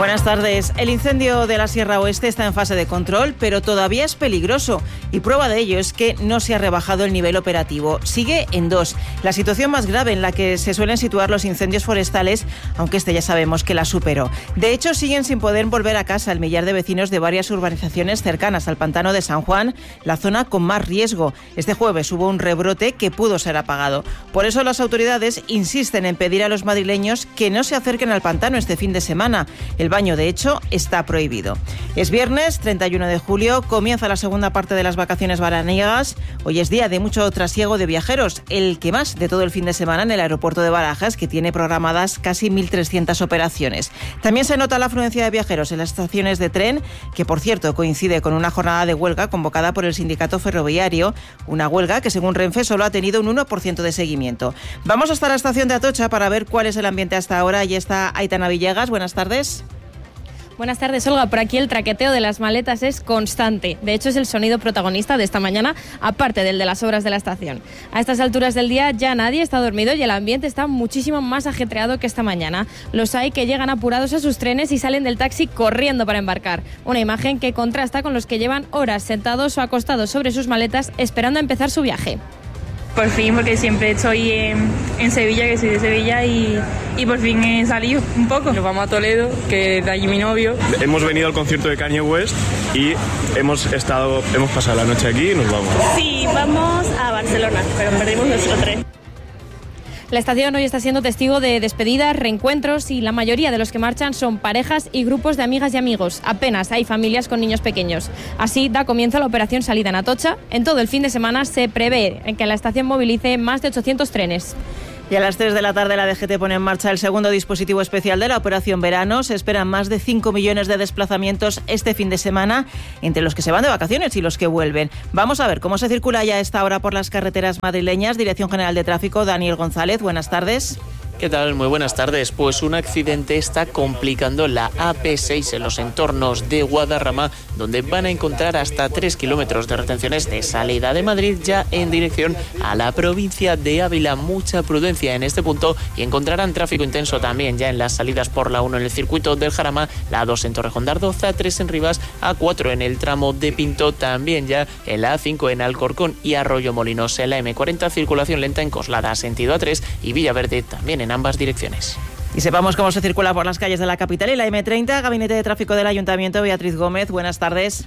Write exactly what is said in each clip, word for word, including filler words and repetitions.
Buenas tardes. El incendio de la Sierra Oeste está en fase de control, pero todavía es peligroso. Y prueba de ello es que no se ha rebajado el nivel operativo. Sigue en dos. La situación más grave en la que se suelen situar los incendios forestales, aunque este ya sabemos que la superó. De hecho, siguen sin poder volver a casa el millar de vecinos de varias urbanizaciones cercanas al pantano de San Juan, la zona con más riesgo. Este jueves hubo un rebrote que pudo ser apagado. Por eso las autoridades insisten en pedir a los madrileños que no se acerquen al pantano este fin de semana. El baño, de hecho, está prohibido. Es viernes, treinta y uno de julio, comienza la segunda parte de las vacaciones veraniegas. Hoy es día de mucho trasiego de viajeros, el que más de todo el fin de semana en el aeropuerto de Barajas, que tiene programadas casi mil trescientas operaciones. También se nota la afluencia de viajeros en las estaciones de tren, que por cierto coincide con una jornada de huelga convocada por el sindicato ferroviario, una huelga que según Renfe solo ha tenido un uno por ciento de seguimiento. Vamos hasta la estación de Atocha para ver cuál es el ambiente hasta ahora. Allí está Aitana Villegas. Buenas tardes. Buenas tardes, Olga. Por aquí el traqueteo de las maletas es constante. De hecho, es el sonido protagonista de esta mañana, aparte del de las obras de la estación. A estas alturas del día ya nadie está dormido y el ambiente está muchísimo más ajetreado que esta mañana. Los hay que llegan apurados a sus trenes y salen del taxi corriendo para embarcar. Una imagen que contrasta con los que llevan horas sentados o acostados sobre sus maletas esperando a empezar su viaje. Por fin, porque siempre estoy en, en Sevilla, que soy de Sevilla, y, y por fin he salido un poco. Nos vamos a Toledo, que de allí mi novio. Hemos venido al concierto de Kanye West y hemos estado, hemos pasado la noche aquí y nos vamos. Sí, vamos a Barcelona, pero perdimos nuestro tren. La estación hoy está siendo testigo de despedidas, reencuentros y la mayoría de los que marchan son parejas y grupos de amigas y amigos. Apenas hay familias con niños pequeños. Así da comienzo la operación Salida en Atocha. En todo el fin de semana se prevé que la estación movilice más de ochocientos trenes. Y a las tres de la tarde la D G T pone en marcha el segundo dispositivo especial de la Operación Verano. Se esperan más de cinco millones de desplazamientos este fin de semana, entre los que se van de vacaciones y los que vuelven. Vamos a ver cómo se circula ya a esta hora por las carreteras madrileñas. Dirección General de Tráfico, Daniel González, buenas tardes. ¿Qué tal? Muy buenas tardes. Pues un accidente está complicando la A P seis en los entornos de Guadarrama, donde van a encontrar hasta tres kilómetros de retenciones de salida de Madrid ya en dirección a la provincia de Ávila. Mucha prudencia en este punto y encontrarán tráfico intenso también ya en las salidas por la uno en el circuito del Jarama, la A dos en Torrejón de Ardoza, A tres en Rivas, A cuatro en el tramo de Pinto, también ya en la A cinco en Alcorcón y Arroyo Molinos, en la M cuarenta circulación lenta en Coslada sentido A tres y Villaverde también en ambas direcciones. Y sepamos cómo se circula por las calles de la capital y la M treinta. Gabinete de Tráfico del Ayuntamiento, Beatriz Gómez, buenas tardes.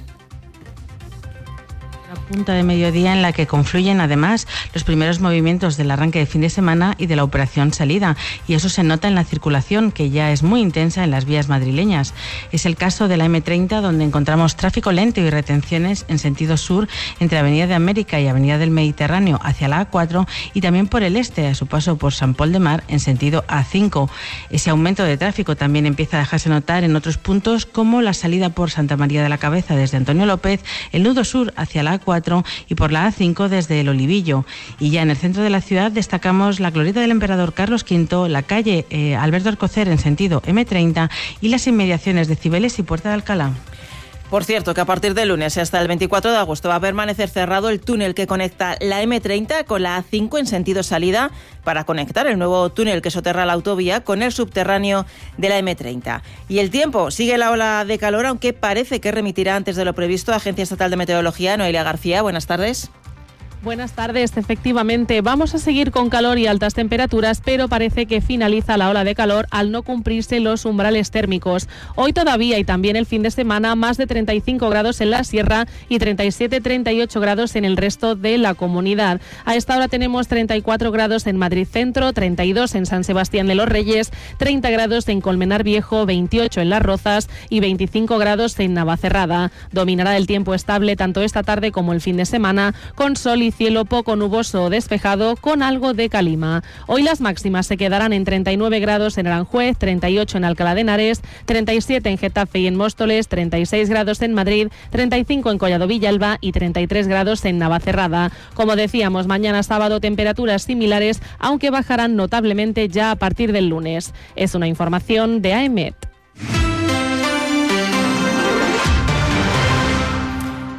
Punta de mediodía en la que confluyen además los primeros movimientos del arranque de fin de semana y de la operación salida, y eso se nota en la circulación, que ya es muy intensa en las vías madrileñas. Es el caso de la M treinta, donde encontramos tráfico lento y retenciones en sentido sur entre Avenida de América y Avenida del Mediterráneo hacia la A cuatro, y también por el este a su paso por San Pol de Mar en sentido A cinco. Ese aumento de tráfico también empieza a dejarse notar en otros puntos, como la salida por Santa María de la Cabeza desde Antonio López, el nudo sur hacia la A cuatro y por la A cinco desde el Olivillo. Y ya en el centro de la ciudad destacamos la glorieta del Emperador Carlos quinto, la calle eh, Alberto Alcocer en sentido M treinta y las inmediaciones de Cibeles y Puerta de Alcalá. Por cierto, que a partir del lunes hasta el veinticuatro de agosto va a permanecer cerrado el túnel que conecta la M treinta con la A cinco en sentido salida para conectar el nuevo túnel que soterra la autovía con el subterráneo de la M treinta. Y el tiempo, sigue la ola de calor, aunque parece que remitirá antes de lo previsto. Agencia Estatal de Meteorología, Noelia García, buenas tardes. Buenas tardes. Efectivamente, vamos a seguir con calor y altas temperaturas, pero parece que finaliza la ola de calor al no cumplirse los umbrales térmicos. Hoy todavía y también el fin de semana más de treinta y cinco grados en la sierra y treinta y siete a treinta y ocho grados en el resto de la comunidad. A esta hora tenemos treinta y cuatro grados en Madrid Centro, treinta y dos en San Sebastián de los Reyes, treinta grados en Colmenar Viejo, veintiocho en Las Rozas y veinticinco grados en Navacerrada. Dominará el tiempo estable tanto esta tarde como el fin de semana, con sol y cielo poco nuboso o despejado con algo de calima. Hoy las máximas se quedarán en treinta y nueve grados en Aranjuez, treinta y ocho en Alcalá de Henares, treinta y siete en Getafe y en Móstoles, treinta y seis grados en Madrid, treinta y cinco en Collado Villalba y treinta y tres grados en Navacerrada. Como decíamos, mañana sábado temperaturas similares, aunque bajarán notablemente ya a partir del lunes. Es una información de A E M E T.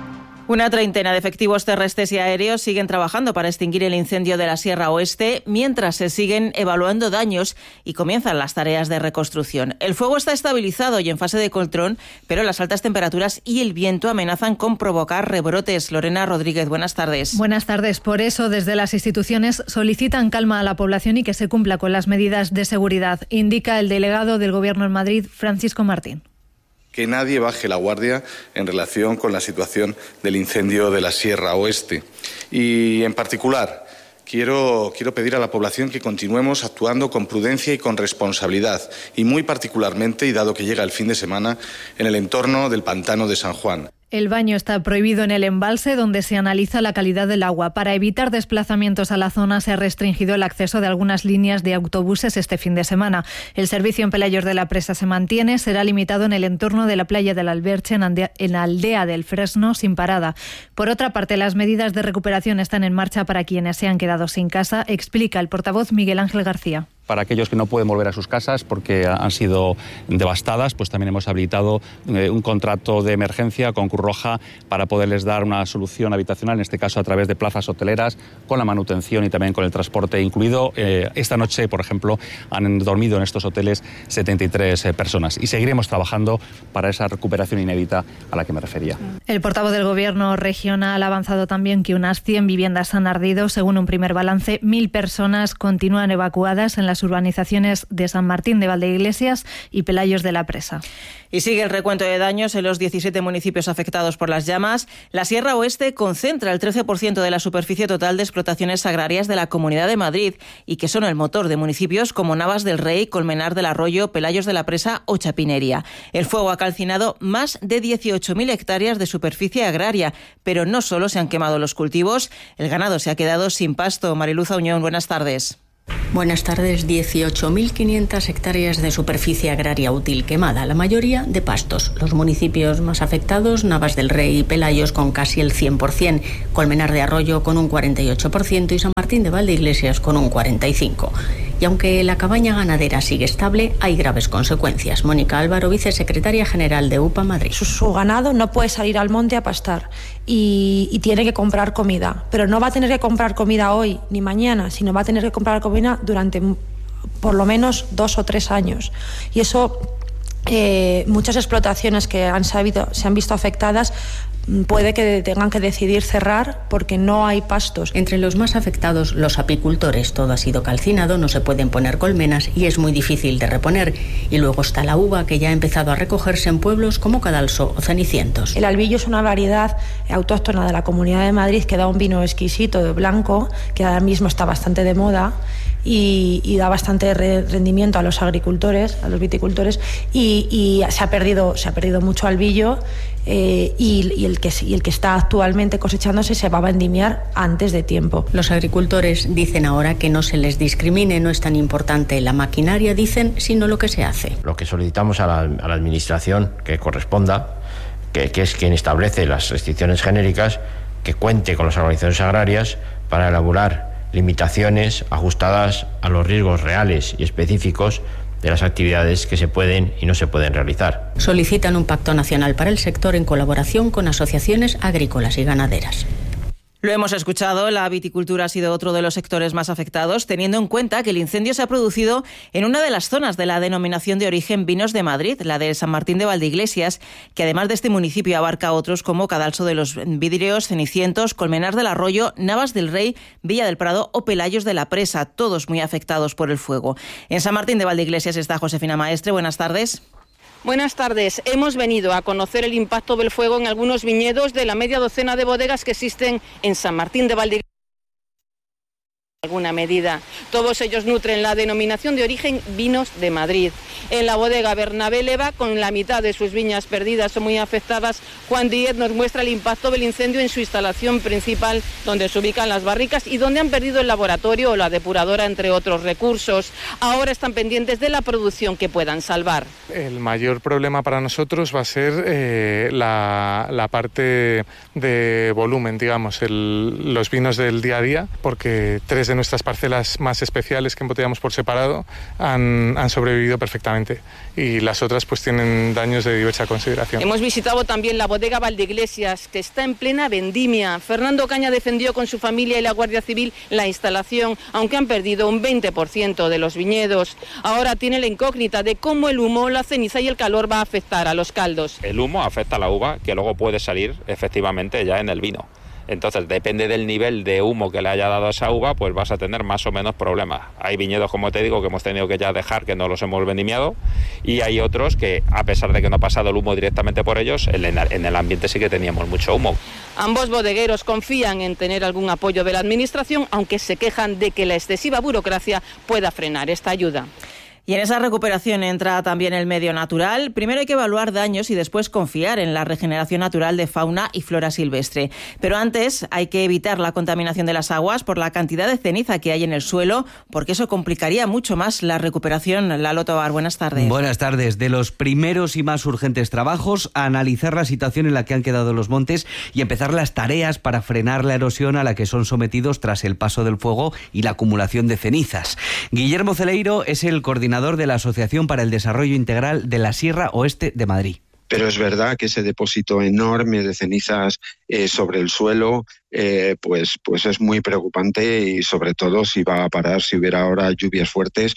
Una treintena de efectivos terrestres y aéreos siguen trabajando para extinguir el incendio de la Sierra Oeste mientras se siguen evaluando daños y comienzan las tareas de reconstrucción. El fuego está estabilizado y en fase de control, pero las altas temperaturas y el viento amenazan con provocar rebrotes. Lorena Rodríguez, buenas tardes. Buenas tardes. Por eso, desde las instituciones solicitan calma a la población y que se cumpla con las medidas de seguridad, indica el delegado del Gobierno en Madrid, Francisco Martín. Que nadie baje la guardia en relación con la situación del incendio de la Sierra Oeste. Y, en particular, quiero, quiero pedir a la población que continuemos actuando con prudencia y con responsabilidad, y muy particularmente, y dado que llega el fin de semana, en el entorno del pantano de San Juan. El baño está prohibido en el embalse, donde se analiza la calidad del agua. Para evitar desplazamientos a la zona, se ha restringido el acceso de algunas líneas de autobuses este fin de semana. El servicio en Pelayos de la Presa se mantiene, será limitado en el entorno de la playa del Alberche, en, Andea, en la aldea del Fresno, sin parada. Por otra parte, las medidas de recuperación están en marcha para quienes se han quedado sin casa, explica el portavoz Miguel Ángel García. Para aquellos que no pueden volver a sus casas porque han sido devastadas, pues también hemos habilitado eh, un contrato de emergencia con Cruz Roja para poderles dar una solución habitacional, en este caso a través de plazas hoteleras, con la manutención y también con el transporte incluido. Eh, esta noche, por ejemplo, han dormido en estos hoteles setenta y tres eh, personas y seguiremos trabajando para esa recuperación inédita a la que me refería. El portavoz del Gobierno regional ha avanzado también que unas cien viviendas han ardido. Según un primer balance, mil personas continúan evacuadas en las urbanizaciones de San Martín de Valdeiglesias y Pelayos de la Presa. Y sigue el recuento de daños en los diecisiete municipios afectados por las llamas. La Sierra Oeste concentra el trece por ciento de la superficie total de explotaciones agrarias de la Comunidad de Madrid y que son el motor de municipios como Navas del Rey, Colmenar del Arroyo, Pelayos de la Presa o Chapinería. El fuego ha calcinado más de dieciocho mil hectáreas de superficie agraria, pero no solo se han quemado los cultivos, el ganado se ha quedado sin pasto. Mariluz Auñón, buenas tardes. Buenas tardes. dieciocho mil quinientas hectáreas de superficie agraria útil quemada, la mayoría de pastos. Los municipios más afectados, Navas del Rey y Pelayos con casi el cien por ciento, Colmenar de Arroyo con un cuarenta y ocho por ciento y San Martín de Valdeiglesias con un cuarenta y cinco por ciento. Y aunque la cabaña ganadera sigue estable, hay graves consecuencias. Mónica Álvaro, vicesecretaria general de U P A Madrid. Su, su ganado no puede salir al monte a pastar y, y tiene que comprar comida, pero no va a tener que comprar comida hoy ni mañana, sino va a tener que comprar comida durante por lo menos dos o tres años. Y eso, eh, muchas explotaciones que han sabido, se han visto afectadas, puede que tengan que decidir cerrar porque no hay pastos. Entre los más afectados, los apicultores. Todo ha sido calcinado, no se pueden poner colmenas y es muy difícil de reponer. Y luego está la uva, que ya ha empezado a recogerse en pueblos como Cadalso o Cenicientos. El albillo es una variedad autóctona de la Comunidad de Madrid que da un vino exquisito de blanco, que ahora mismo está bastante de moda y, y da bastante re- rendimiento a los agricultores, a los viticultores, y, y se ha perdido, se ha perdido mucho albillo. Eh, y, y, el que, y el que está actualmente cosechándose se va a vendimiar antes de tiempo. Los agricultores dicen ahora que no se les discrimine, no es tan importante la maquinaria, dicen, sino lo que se hace. Lo que solicitamos a la, a la administración que corresponda, que, que es quien establece las restricciones genéricas, que cuente con las organizaciones agrarias para elaborar limitaciones ajustadas a los riesgos reales y específicos de las actividades que se pueden y no se pueden realizar. Solicitan un pacto nacional para el sector en colaboración con asociaciones agrícolas y ganaderas. Lo hemos escuchado, la viticultura ha sido otro de los sectores más afectados, teniendo en cuenta que el incendio se ha producido en una de las zonas de la denominación de origen Vinos de Madrid, la de San Martín de Valdeiglesias, que además de este municipio abarca otros como Cadalso de los Vidrios, Cenicientos, Colmenar del Arroyo, Navas del Rey, Villa del Prado o Pelayos de la Presa, todos muy afectados por el fuego. En San Martín de Valdeiglesias está Josefina Maestre, buenas tardes. Buenas tardes. Hemos venido a conocer el impacto del fuego en algunos viñedos de la media docena de bodegas que existen en San Martín de Valdeiglesias. Alguna medida. Todos ellos nutren la denominación de origen Vinos de Madrid. En la bodega Bernabé Leva, con la mitad de sus viñas perdidas o muy afectadas, Juan Díez nos muestra el impacto del incendio en su instalación principal, donde se ubican las barricas y donde han perdido el laboratorio o la depuradora, entre otros recursos. Ahora están pendientes de la producción que puedan salvar. El mayor problema para nosotros va a ser eh, la, la parte de volumen, digamos, el, los vinos del día a día, porque tres de nuestras parcelas más especiales que embotellamos por separado han, han sobrevivido perfectamente y las otras pues tienen daños de diversa consideración. Hemos visitado también la bodega Valdeiglesias, que está en plena vendimia. Fernando Caña defendió con su familia y la Guardia Civil la instalación, aunque han perdido un veinte por ciento de los viñedos. Ahora tiene la incógnita de cómo el humo, la ceniza y el calor va a afectar a los caldos. El humo afecta a la uva, que luego puede salir efectivamente ya en el vino. Entonces, depende del nivel de humo que le haya dado a esa uva, pues vas a tener más o menos problemas. Hay viñedos, como te digo, que hemos tenido que ya dejar, que no los hemos vendimiado, y hay otros que, a pesar de que no ha pasado el humo directamente por ellos, en el ambiente sí que teníamos mucho humo. Ambos bodegueros confían en tener algún apoyo de la Administración, aunque se quejan de que la excesiva burocracia pueda frenar esta ayuda. Y en esa recuperación entra también el medio natural. Primero hay que evaluar daños y después confiar en la regeneración natural de fauna y flora silvestre. Pero antes hay que evitar la contaminación de las aguas por la cantidad de ceniza que hay en el suelo, porque eso complicaría mucho más la recuperación. Lalo Tobar, buenas tardes. Buenas tardes. De los primeros y más urgentes trabajos, analizar la situación en la que han quedado los montes y empezar las tareas para frenar la erosión a la que son sometidos tras el paso del fuego y la acumulación de cenizas. Guillermo Celeiro es el coordinador de la Asociación para el Desarrollo Integral de la Sierra Oeste de Madrid. Pero es verdad que ese depósito enorme de cenizas eh, sobre el suelo eh, pues, pues es muy preocupante, y sobre todo si va a parar, si hubiera ahora lluvias fuertes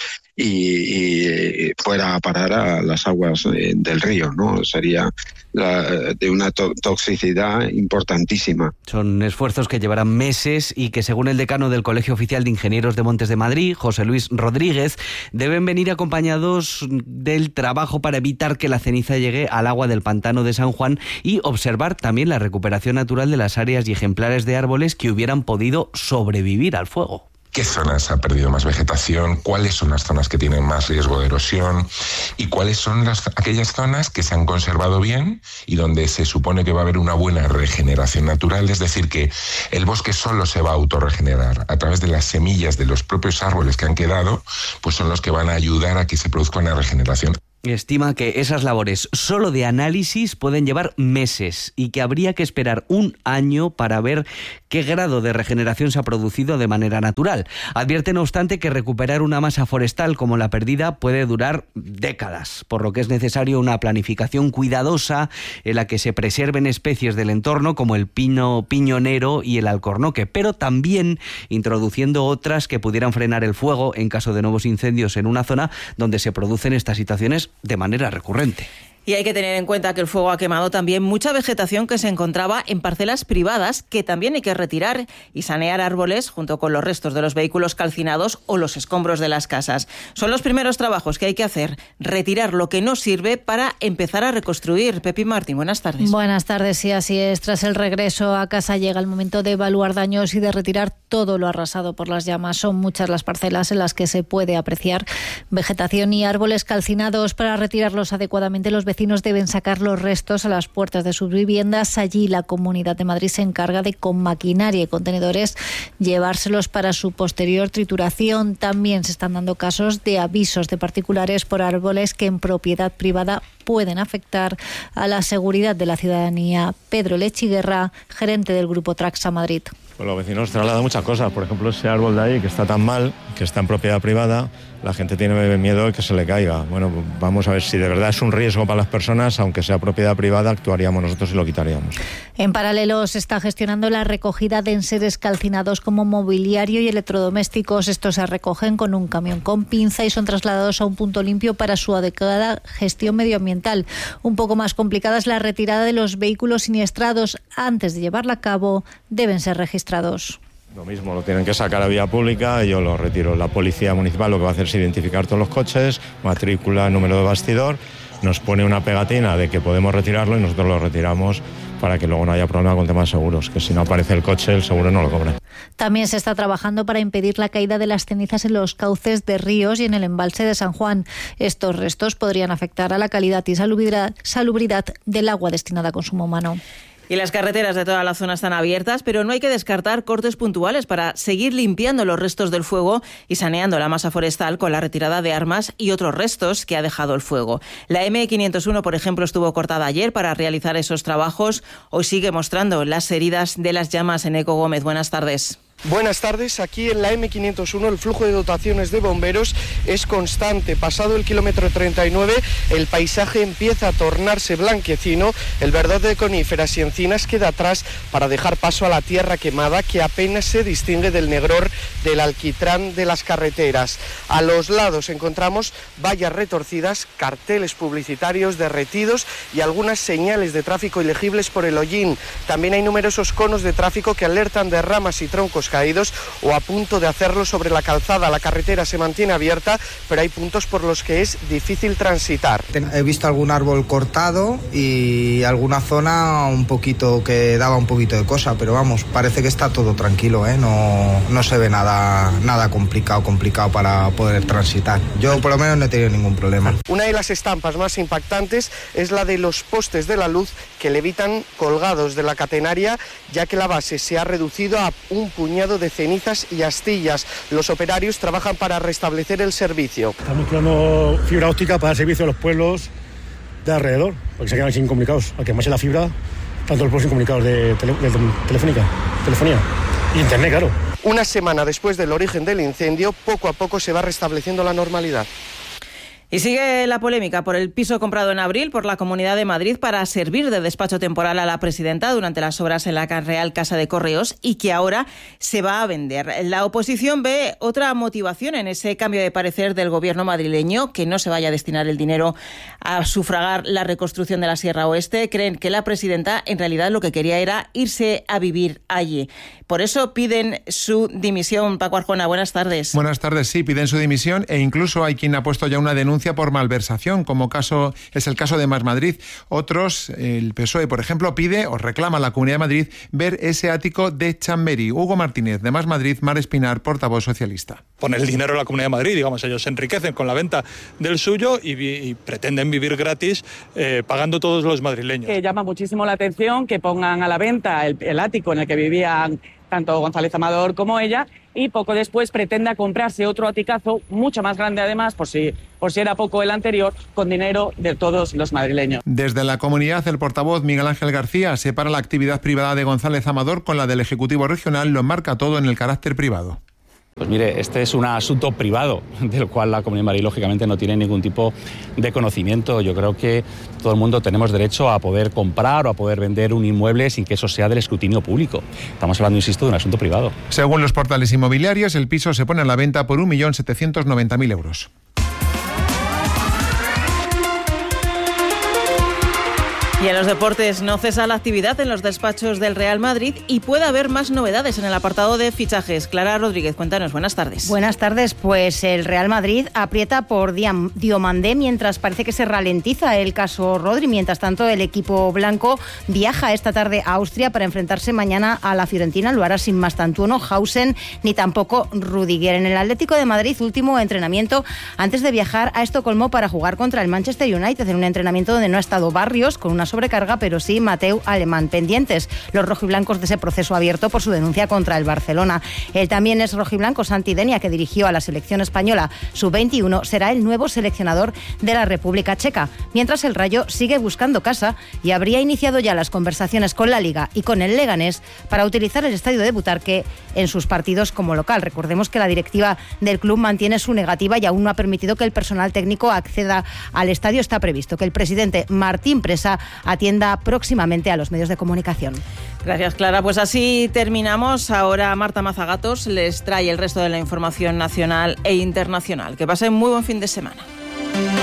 y, y fuera a parar a las aguas eh, del río, ¿no? Sería la, de una to- toxicidad importantísima. Son esfuerzos que llevarán meses y que, según el decano del Colegio Oficial de Ingenieros de Montes de Madrid, José Luis Rodríguez, deben venir acompañados del trabajo para evitar que la ceniza llegue al agua del pantano de San Juan y observar también la recuperación natural de las áreas y ejemplares de árboles que hubieran podido sobrevivir al fuego. ¿Qué zonas ha perdido más vegetación? ¿Cuáles son las zonas que tienen más riesgo de erosión? ¿Y cuáles son las, aquellas zonas que se han conservado bien y donde se supone que va a haber una buena regeneración natural? Es decir, que el bosque solo se va a autorregenerar a través de las semillas de los propios árboles que han quedado, pues son los que van a ayudar a que se produzca una regeneración. Estima que esas labores solo de análisis pueden llevar meses y que habría que esperar un año para ver qué grado de regeneración se ha producido de manera natural. Advierte, no obstante, que recuperar una masa forestal como la perdida puede durar décadas, por lo que es necesario una planificación cuidadosa en la que se preserven especies del entorno como el pino piñonero y el alcornoque, pero también introduciendo otras que pudieran frenar el fuego en caso de nuevos incendios en una zona donde se producen estas situaciones de manera recurrente. Y hay que tener en cuenta que el fuego ha quemado también mucha vegetación que se encontraba en parcelas privadas, que también hay que retirar y sanear árboles junto con los restos de los vehículos calcinados o los escombros de las casas. Son los primeros trabajos que hay que hacer, retirar lo que no sirve para empezar a reconstruir. Pepi Martín, buenas tardes. Buenas tardes, sí, así es. Tras el regreso a casa llega el momento de evaluar daños y de retirar todo lo arrasado por las llamas. Son muchas las parcelas en las que se puede apreciar vegetación y árboles calcinados. Para retirarlos adecuadamente, los vecinos deben sacar los restos a las puertas de sus viviendas. Allí la Comunidad de Madrid se encarga de, con maquinaria y contenedores, llevárselos para su posterior trituración. También se están dando casos de avisos de particulares por árboles que en propiedad privada pueden afectar a la seguridad de la ciudadanía. Pedro Lechiguerra, gerente del Grupo Traxa Madrid. Pues los vecinos trasladan muchas cosas. Por ejemplo, ese árbol de ahí que está tan mal, que está en propiedad privada, la gente tiene miedo de que se le caiga. Bueno, vamos a ver si de verdad es un riesgo para las personas, aunque sea propiedad privada, actuaríamos nosotros y lo quitaríamos. En paralelo se está gestionando la recogida de enseres calcinados como mobiliario y electrodomésticos. Estos se recogen con un camión con pinza y son trasladados a un punto limpio para su adecuada gestión medioambiental. Un poco más complicada es la retirada de los vehículos siniestrados. Antes de llevarla a cabo, deben ser registrados. Lo mismo, lo tienen que sacar a vía pública y yo lo retiro. La policía municipal lo que va a hacer es identificar todos los coches, matrícula, número de bastidor, nos pone una pegatina de que podemos retirarlo y nosotros lo retiramos para que luego no haya problema con temas seguros, que si no aparece el coche el seguro no lo cobra. También se está trabajando para impedir la caída de las cenizas en los cauces de ríos y en el embalse de San Juan. Estos restos podrían afectar a la calidad y salubridad, salubridad del agua destinada a consumo humano. Y las carreteras de toda la zona están abiertas, pero no hay que descartar cortes puntuales para seguir limpiando los restos del fuego y saneando la masa forestal con la retirada de armas y otros restos que ha dejado el fuego. La eme quinientos uno, por ejemplo, estuvo cortada ayer para realizar esos trabajos. Hoy sigue mostrando las heridas de las llamas. Eneco Gómez, buenas tardes. Buenas tardes, aquí en la eme quinientos uno el flujo de dotaciones de bomberos es constante. Pasado el kilómetro treinta y nueve el paisaje empieza a tornarse blanquecino, el verdor de coníferas y encinas queda atrás para dejar paso a la tierra quemada que apenas se distingue del negror del alquitrán de las carreteras. A los lados encontramos vallas retorcidas, carteles publicitarios derretidos y algunas señales de tráfico ilegibles por el hollín. También hay numerosos conos de tráfico que alertan de ramas y troncos caídos o a punto de hacerlo sobre la calzada. La carretera se mantiene abierta, pero hay puntos por los que es difícil transitar. He visto algún árbol cortado y alguna zona un poquito que daba un poquito de cosa, pero vamos, parece que está todo tranquilo, ¿eh? No, no se ve nada, nada complicado, complicado para poder transitar. Yo por lo menos no he tenido ningún problema. Una de las estampas más impactantes es la de los postes de la luz que levitan colgados de la catenaria, ya que la base se ha reducido a un puñado de cenizas y astillas. Los operarios trabajan para restablecer el servicio. Estamos tirando fibra óptica para el servicio de los pueblos de alrededor, porque se quedan sin comunicados. Al que más es la fibra, tanto los pueblos sin comunicados de, tele, de telefónica, telefonía y internet, claro. Una semana después del origen del incendio, poco a poco se va restableciendo la normalidad. Y sigue la polémica por el piso comprado en abril por la Comunidad de Madrid para servir de despacho temporal a la presidenta durante las obras en la Real Casa de Correos y que ahora se va a vender. La oposición ve otra motivación en ese cambio de parecer del gobierno madrileño, que no se vaya a destinar el dinero a sufragar la reconstrucción de la Sierra Oeste. Creen que la presidenta en realidad lo que quería era irse a vivir allí. Por eso piden su dimisión. Paco Arjona, buenas tardes. Buenas tardes, sí, piden su dimisión e incluso hay quien ha puesto ya una denuncia por malversación, como caso es el caso de Más Madrid. Otros, el P S O E, por ejemplo, pide o reclama a la Comunidad de Madrid ver ese ático de Chamberí. Hugo Martínez, de Más Madrid, Mar Espinar, portavoz socialista. Poner el dinero a la Comunidad de Madrid, digamos, ellos se enriquecen con la venta del suyo y, y pretenden vivir gratis eh, pagando todos los madrileños. Que llama muchísimo la atención que pongan a la venta el, el ático en el que vivían tanto González Amador como ella, y poco después pretenda comprarse otro aticazo, mucho más grande además, por si, por si era poco el anterior, con dinero de todos los madrileños. Desde la comunidad, el portavoz Miguel Ángel García separa la actividad privada de González Amador con la del Ejecutivo Regional, lo enmarca todo en el carácter privado. Pues mire, este es un asunto privado del cual la Comunidad de Madrid lógicamente no tiene ningún tipo de conocimiento. Yo creo que todo el mundo tenemos derecho a poder comprar o a poder vender un inmueble sin que eso sea del escrutinio público. Estamos hablando, insisto, de un asunto privado. Según los portales inmobiliarios, el piso se pone a la venta por un millón setecientos noventa mil euros. Y en los deportes no cesa la actividad en los despachos del Real Madrid y puede haber más novedades en el apartado de fichajes. Clara Rodríguez, cuéntanos, buenas tardes. Buenas tardes, pues el Real Madrid aprieta por Diomandé mientras parece que se ralentiza el caso Rodri. Mientras tanto, el equipo blanco viaja esta tarde a Austria para enfrentarse mañana a la Fiorentina. Lo hará sin Mastantuono, Hausen ni tampoco Rudiger. En el Atlético de Madrid, último entrenamiento antes de viajar a Estocolmo para jugar contra el Manchester United en un entrenamiento donde no ha estado Barrios con una sobrecarga, pero sí Mateu Alemán. Pendientes los rojiblancos de ese proceso abierto por su denuncia contra el Barcelona. Él también es rojiblanco. Santi Denia, que dirigió a la selección española sub veintiuno, será el nuevo seleccionador de la República Checa, mientras el Rayo sigue buscando casa y habría iniciado ya las conversaciones con la Liga y con el Leganés para utilizar el estadio de Butarque en sus partidos como local. Recordemos que la directiva del club mantiene su negativa y aún no ha permitido que el personal técnico acceda al estadio. Está previsto que el presidente Martín Presa atienda próximamente a los medios de comunicación. Gracias, Clara. Pues así terminamos. Ahora Marta Mazagatos les trae el resto de la información nacional e internacional. Que pasen muy buen fin de semana.